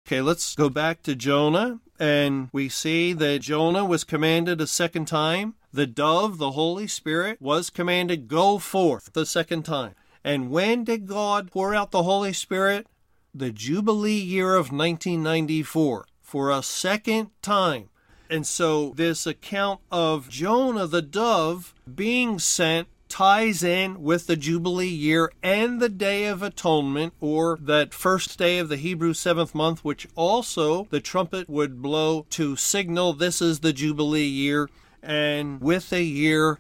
Okay, let's go back to Jonah, and we see that Jonah was commanded a second time. The dove, the Holy Spirit, was commanded, go forth the second time. And when did God pour out the Holy Spirit? The Jubilee year of 1994, for a second time. And so this account of Jonah the dove being sent ties in with the Jubilee year and the Day of Atonement, or that first day of the Hebrew seventh month, which also the trumpet would blow to signal this is the Jubilee year, and with the year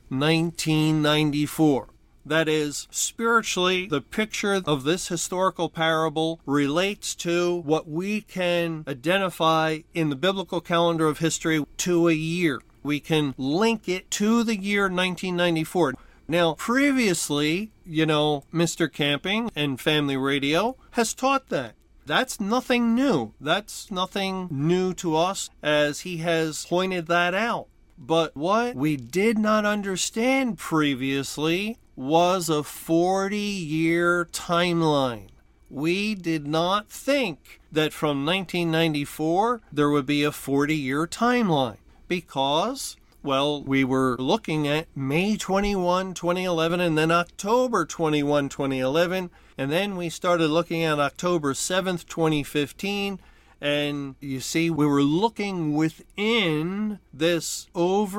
1994. That is, spiritually, the picture of this historical parable relates to what we can identify in the biblical calendar of history to a year. We can link it to the year 1994. Now, previously, Mr. Camping and Family Radio has taught that. That's nothing new. That's nothing new to us, as he has pointed that out. But what we did not understand previously was a 40-year timeline. We did not think that from 1994 there would be a 40-year timeline because, we were looking at May 21, 2011, and then October 21, 2011, and then we started looking at October 7th, 2015, and you see, we were looking within this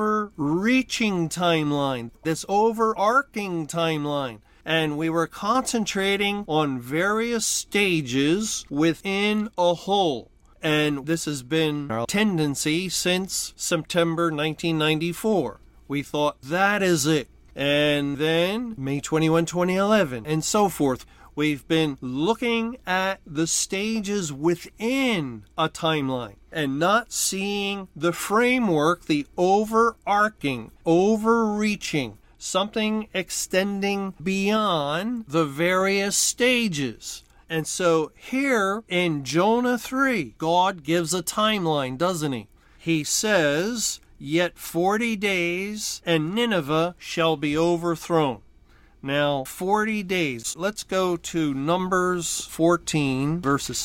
overreaching timeline, this overarching timeline, and we were concentrating on various stages within a whole. And this has been our tendency since September 1994. We thought, that is it. And then May 21, 2011, and so forth. We've been looking at the stages within a timeline and not seeing the framework, the overarching, overreaching, something extending beyond the various stages. And so here in Jonah 3, God gives a timeline, doesn't he? He says, yet 40 days and Nineveh shall be overthrown. Now, 40 days. Let's go to Numbers 14, verses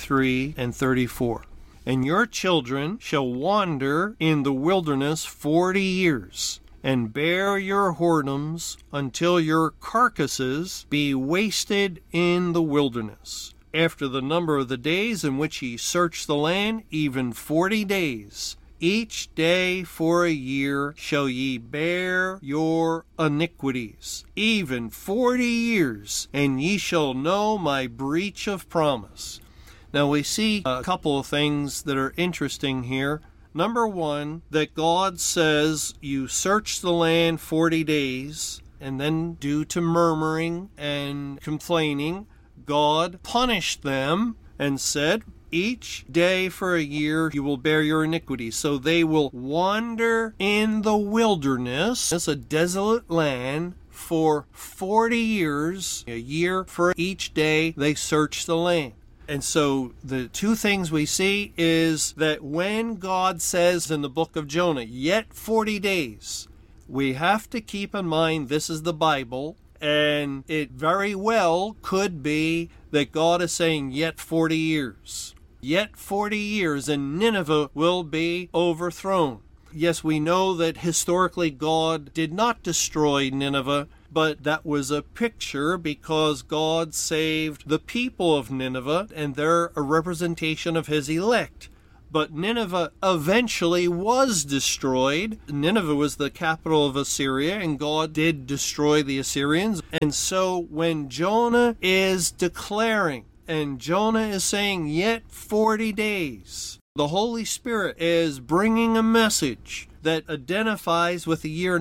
33 and 34. And your children shall wander in the wilderness 40 years, and bear your whoredoms until your carcasses be wasted in the wilderness. After the number of the days in which ye search the land, even 40 days, each day for a year shall ye bear your iniquities, even 40 years, and ye shall know my breach of promise. Now we see a couple of things that are interesting here. Number one, that God says you search the land 40 days, and then due to murmuring and complaining, God punished them and said, each day for a year you will bear your iniquity. So they will wander in the wilderness, it's a desolate land, for 40 years, a year for each day they search the land. And so the two things we see is that when God says in the book of Jonah, yet 40 days, we have to keep in mind this is the Bible, and it very well could be that God is saying yet 40 years. Yet 40 years and Nineveh will be overthrown. Yes, we know that historically God did not destroy Nineveh, but that was a picture because God saved the people of Nineveh, and they're a representation of his elect. But Nineveh eventually was destroyed. Nineveh was the capital of Assyria, and God did destroy the Assyrians. And so when Jonah is declaring, and Jonah is saying, yet 40 days, the Holy Spirit is bringing a message that identifies with the year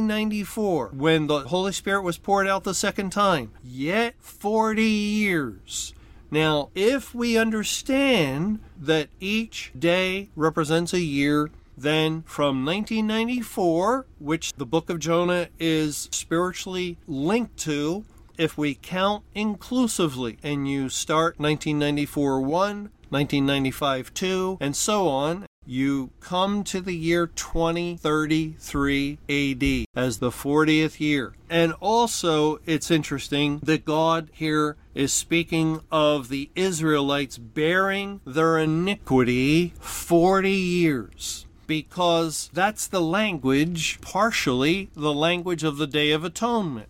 1994, when the Holy Spirit was poured out the second time. Yet 40 years. Now, if we understand that each day represents a year, then from 1994, which the book of Jonah is spiritually linked to, if we count inclusively, and you start 1994-1, 1995-2, and so on, you come to the year 2033 AD as the 40th year. And also, it's interesting that God here is speaking of the Israelites bearing their iniquity 40 years. Because that's the language, partially the language of the Day of Atonement.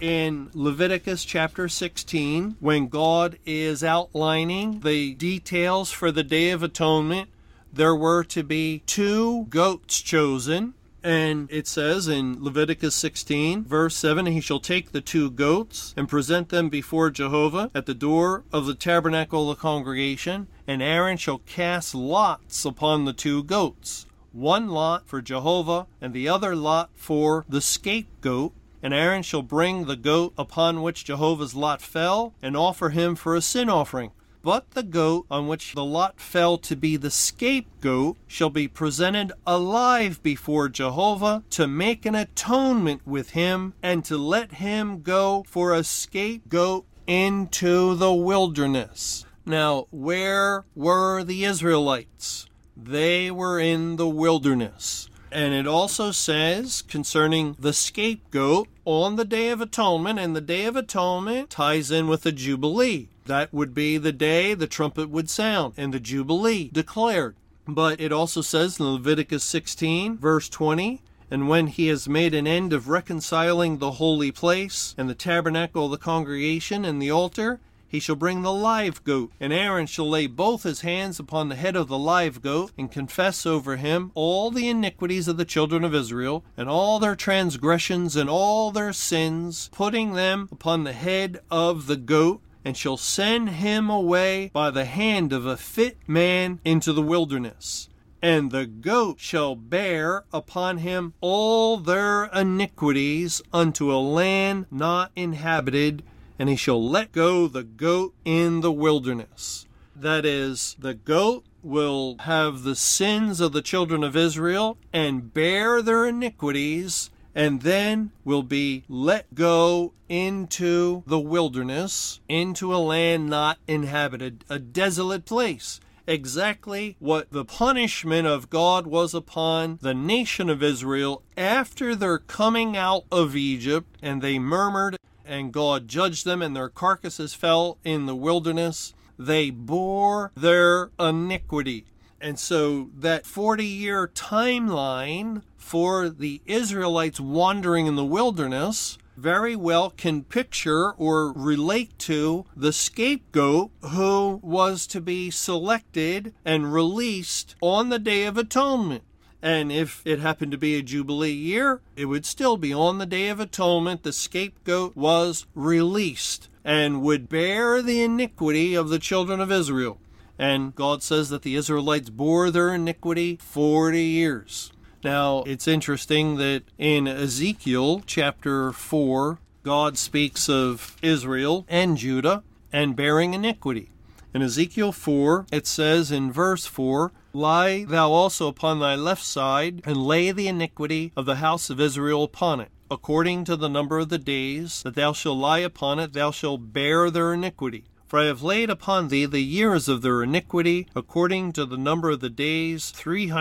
In Leviticus chapter 16, when God is outlining the details for the Day of Atonement, there were to be 2 goats chosen. And it says in Leviticus 16, verse 7, he shall take the 2 goats and present them before Jehovah at the door of the tabernacle of the congregation, and Aaron shall cast lots upon the 2 goats. 1 lot for Jehovah, and the other lot for the scapegoat. And Aaron shall bring the goat upon which Jehovah's lot fell, and offer him for a sin offering. But the goat on which the lot fell to be the scapegoat shall be presented alive before Jehovah to make an atonement with him, and to let him go for a scapegoat into the wilderness. Now, where were the Israelites? They were in the wilderness. And it also says concerning the scapegoat on the Day of Atonement, and the Day of Atonement ties in with the Jubilee. That would be the day the trumpet would sound and the Jubilee declared. But it also says in Leviticus 16, verse 20, and when he has made an end of reconciling the holy place and the tabernacle of the congregation and the altar, he shall bring the live goat, and Aaron shall lay both his hands upon the head of the live goat, and confess over him all the iniquities of the children of Israel, and all their transgressions and all their sins, putting them upon the head of the goat, and shall send him away by the hand of a fit man into the wilderness. And the goat shall bear upon him all their iniquities unto a land not inhabited, and he shall let go the goat in the wilderness. That is, the goat will have the sins of the children of Israel and bear their iniquities, and then will be let go into the wilderness, into a land not inhabited, a desolate place. Exactly what the punishment of God was upon the nation of Israel after their coming out of Egypt, and they murmured, and God judged them, and their carcasses fell in the wilderness. They bore their iniquity. And so that 40-year timeline for the Israelites wandering in the wilderness very well can picture or relate to the scapegoat who was to be selected and released on the Day of Atonement. And if it happened to be a Jubilee year, it would still be on the Day of Atonement. The scapegoat was released and would bear the iniquity of the children of Israel. And God says that the Israelites bore their iniquity 40 years. Now, it's interesting that in Ezekiel chapter 4, God speaks of Israel and Judah and bearing iniquity. In Ezekiel 4, it says in verse 4, Lie thou also upon thy left side, and lay the iniquity of the house of Israel upon it. According to the number of the days that thou shalt lie upon it, thou shalt bear their iniquity. For I have laid upon thee the years of their iniquity, according to the number of the days,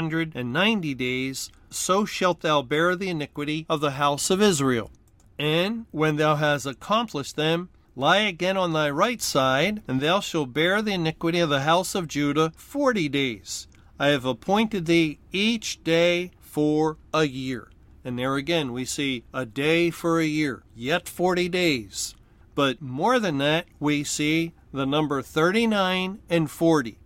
390 days, so shalt thou bear the iniquity of the house of Israel. And when thou hast accomplished them, lie again on thy right side, and thou shalt bear the iniquity of the house of Judah 40 days. I have appointed thee each day for a year. And there again we see a day for a year, yet 40 days. But more than that, we see the number 39 and 40.